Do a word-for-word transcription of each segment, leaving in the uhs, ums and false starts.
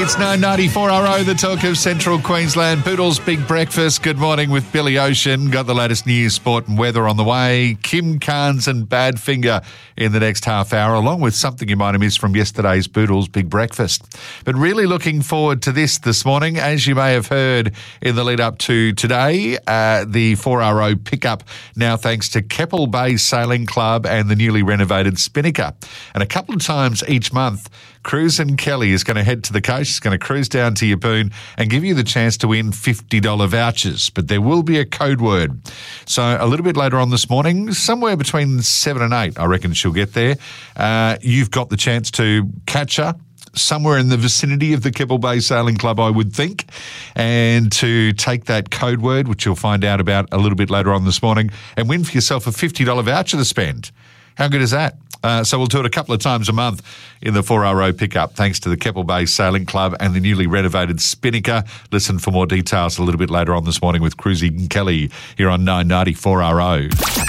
It's nine ninety-four R O, the talk of Central Queensland. Poodle's Big Breakfast. Good morning with Billy Ocean. Got the latest news, sport and weather on the way. Kim Carnes and Badfinger in the next half hour, along with something you might have missed from yesterday's Poodle's Big Breakfast. But really looking forward to this this morning. As you may have heard in the lead up to today, uh, the four R O pickup now thanks to Keppel Bay Sailing Club and the newly renovated Spinnaker. And a couple of times each month, Cruz and Kelly is going to head to the coast. She's going to cruise down to Yeppoon and give you the chance to win fifty dollars vouchers. But there will be a code word. So a little bit later on this morning, somewhere between seven and eight, I reckon she'll get there. Uh, you've got the chance to catch her somewhere in the vicinity of the Keppel Bay Sailing Club, I would think, and to take that code word, which you'll find out about a little bit later on this morning, and win for yourself a fifty dollars voucher to spend. How good is that? Uh, so we'll do it a couple of times a month in the four R O pickup, thanks to the Keppel Bay Sailing Club and the newly renovated Spinnaker. Listen for more details a little bit later on this morning with Cruzy and Kelly here on nine ninety-four R O.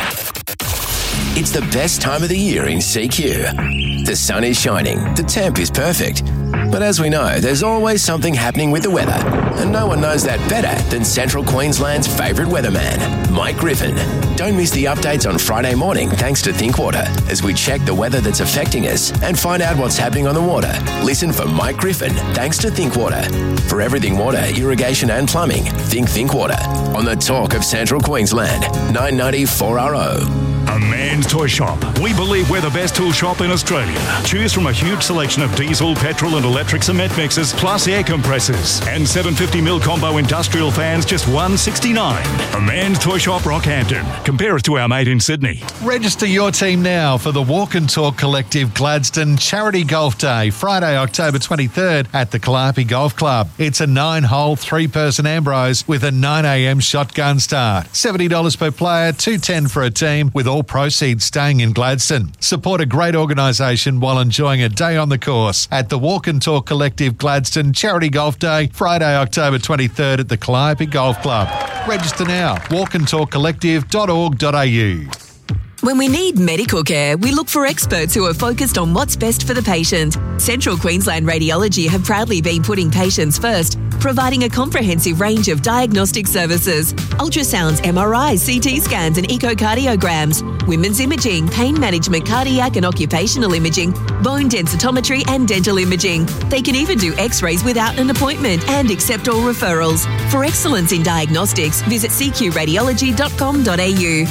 It's the best time of the year in C Q. The sun is shining, the temp is perfect. But as we know, there's always something happening with the weather. And no one knows that better than Central Queensland's favourite weatherman, Mike Griffin. Don't miss the updates on Friday morning thanks to Thinkwater as we check the weather that's affecting us and find out what's happening on the water. Listen for Mike Griffin thanks to Thinkwater. For everything water, irrigation and plumbing, think Thinkwater. On the talk of Central Queensland, nine ninety-four R O. A Man's Toy Shop. We believe we're the best tool shop in Australia. Choose from a huge selection of diesel, petrol and electric cement mixers, plus air compressors. And seven hundred fifty mil combo industrial fans, just one hundred sixty-nine dollars. A Man's Toy Shop, Rockhampton. Compare us to our mate in Sydney. Register your team now for the Walk and Talk Collective Gladstone Charity Golf Day, Friday, October twenty-third at the Calliope Golf Club. It's a nine-hole, three-person Ambrose with a nine a.m. shotgun start. seventy dollars per player, two hundred ten dollars for a team, with all proceeds staying in Gladstone. Support a great organisation while enjoying a day on the course at the Walk and Talk Collective Gladstone Charity Golf Day, Friday, October twenty-third at the Calliope Golf Club. Register now, walk and talk collective dot org dot a u. When we need medical care, we look for experts who are focused on what's best for the patient. Central Queensland Radiology have proudly been putting patients first, providing a comprehensive range of diagnostic services: ultrasounds, M R Is, C T scans and echocardiograms, women's imaging, pain management, cardiac and occupational imaging, bone densitometry and dental imaging. They can even do x-rays without an appointment and accept all referrals. For excellence in diagnostics, visit c q radiology dot com dot a u.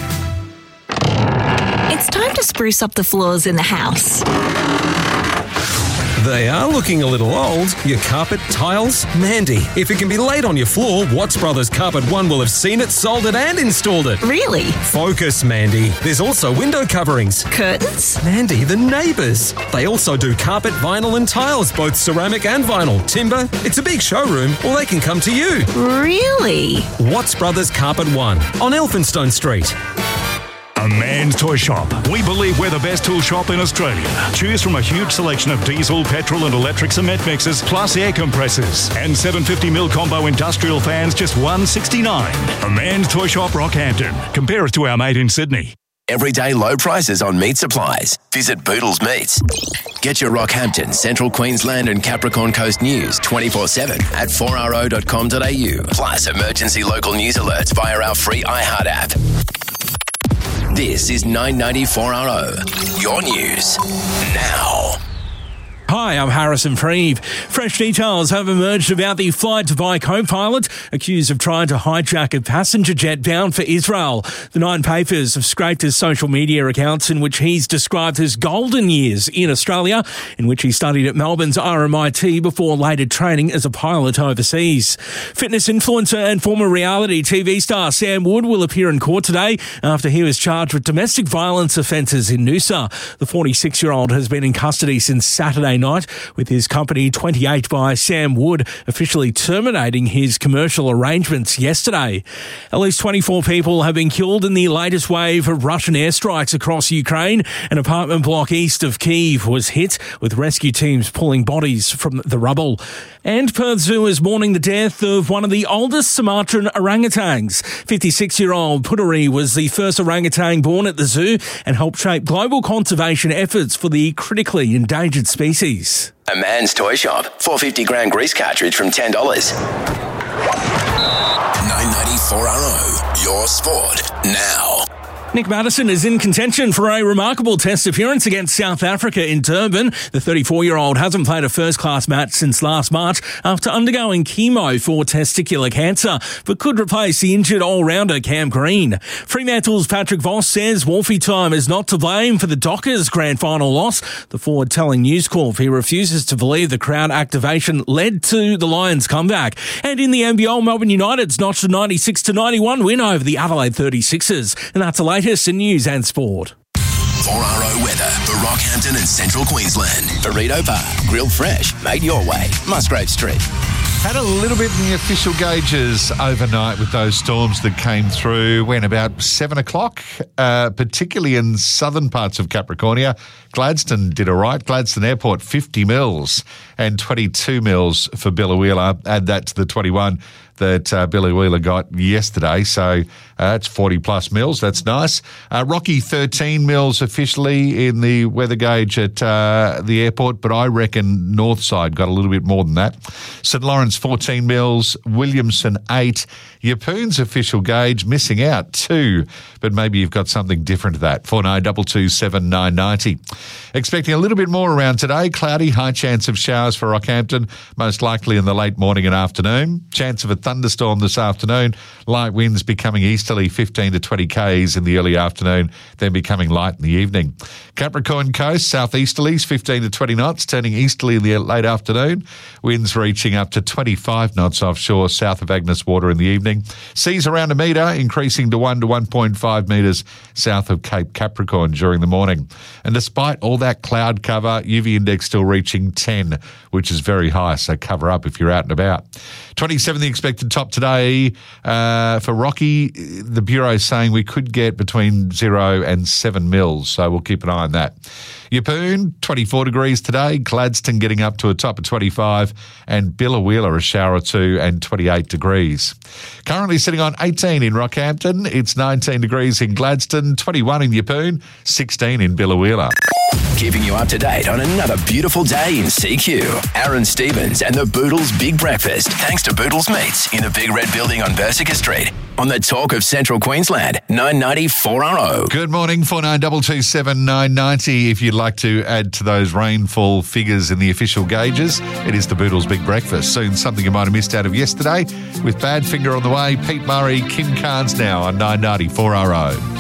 It's time to spruce up the floors in the house. They are looking a little old. Your carpet, tiles, Mandy. If it can be laid on your floor, Watts Brothers Carpet One will have seen it, sold it and installed it. Really? Focus, Mandy. There's also window coverings. Curtains? Mandy, the neighbours. They also do carpet, vinyl and tiles, both ceramic and vinyl. Timber. It's a big showroom, or they can come to you. Really? Watts Brothers Carpet One on Elphinstone Street. A Man's Toy Shop. We believe we're the best tool shop in Australia. Choose from a huge selection of diesel, petrol and electric cement mixers, plus air compressors. And seven hundred fifty mil combo industrial fans, just one hundred sixty-nine dollars. A Man's Toy Shop, Rockhampton. Compare us to our mate in Sydney. Everyday low prices on meat supplies. Visit Boodle's Meats. Get your Rockhampton, Central Queensland and Capricorn Coast news twenty-four seven at four r o dot com dot a u. Plus emergency local news alerts via our free iHeart app. This is nine ninety-four R O, your news now. Hi, I'm Harrison Freeve. Fresh details have emerged about the Fly Dubai co-pilot accused of trying to hijack a passenger jet bound for Israel. The nine papers have scraped his social media accounts in which he's described his golden years in Australia, in which he studied at Melbourne's R M I T before later training as a pilot overseas. Fitness influencer and former reality T V star Sam Wood will appear in court today after he was charged with domestic violence offences in Noosa. The forty-six-year-old has been in custody since Saturday night, with his company twenty-eight by Sam Wood officially terminating his commercial arrangements yesterday. At least twenty-four people have been killed in the latest wave of Russian airstrikes across Ukraine. An apartment block east of Kyiv was hit, with rescue teams pulling bodies from the rubble. And Perth Zoo is mourning the death of one of the oldest Sumatran orangutans. fifty-six-year-old Puteri was the first orangutan born at the zoo and helped shape global conservation efforts for the critically endangered species. eighties. A Man's Toy Shop. four hundred fifty gram grease cartridge from ten dollars. nine ninety-four R O. Your sport now. Nick Maddison is in contention for a remarkable test appearance against South Africa in Durban. The thirty-four-year-old hasn't played a first-class match since last March after undergoing chemo for testicular cancer, but could replace the injured all-rounder Cam Green. Fremantle's Patrick Voss says Wolfie time is not to blame for the Dockers' grand final loss. The forward telling News Corp he refuses to believe the crowd activation led to the Lions' comeback. And in the N B L, Melbourne United's notched a ninety-six to ninety-one win over the Adelaide thirty-sixers. And that's a latest in news and sport. four R O weather for Rockhampton and Central Queensland. Burrito Bar, grilled fresh, made your way. Musgrave Street. Had a little bit in the official gauges overnight with those storms that came through when about seven o'clock, uh, particularly in southern parts of Capricornia. Gladstone did all right. Gladstone Airport, fifty mils and twenty-two mils for Biloela. Add that to the twenty-one that uh, Biloela got yesterday. So uh, it's forty plus mils. That's nice. Uh, Rocky, thirteen mils officially in the weather gauge at uh, the airport, but I reckon Northside got a little bit more than that. St Lawrence, fourteen mils. Williamson, eight. Yeppoon's official gauge missing out two, but maybe you've got something different to that. four nine two two seven nine nine zero. Expecting a little bit more around today. Cloudy, high chance of showers for Rockhampton, most likely in the late morning and afternoon. Chance of a thunderstorm this afternoon. Light winds becoming easterly, fifteen to twenty k's in the early afternoon, then becoming light in the evening. Capricorn Coast, southeasterlies, fifteen to twenty knots, turning easterly in the late afternoon. Winds reaching up to twenty-five knots offshore, south of Agnes Water in the evening. Seas around a metre, increasing to one to one point five metres south of Cape Capricorn during the morning. And despite all that cloud cover, U V index still reaching ten, which is very high, so cover up if you're out and about. twenty-seven the expected top today uh, for Rocky. The Bureau is saying we could get between zero and seven mils, so we'll keep an eye on that. Yeppoon, twenty-four degrees today. Gladstone getting up to a top of twenty-five, and Biloela a shower or two and twenty-eight degrees. Currently sitting on eighteen in Rockhampton. It's nineteen degrees in Gladstone, twenty-one in Yeppoon, sixteen in Biloela. Keeping you up to date on another beautiful day in C Q. Aaron Stevens and the Boodles Big Breakfast. Thanks to Boodles Meats in the Big Red Building on Bersica Street. On the Talk of Central Queensland, nine ninety-four R O. Good morning, four nine two two seven nine nine zero. If you'd like to add to those rainfall figures in the official gauges, it is the Boodles Big Breakfast. Soon something you might have missed out of yesterday with Badfinger on the way. Pete Murray, Kim Carnes now on nine ninety-four R O.